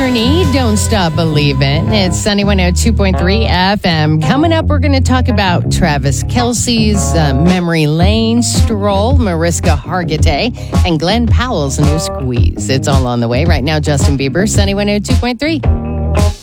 Journey, Don't Stop Believin'. It's Sunny 102.3 FM. Coming up, we're going to talk about Travis Kelce's Memory Lane stroll, Mariska Hargitay, and Glenn Powell's new squeeze. It's all on the way right now. Justin Bieber, Sunny 102.3.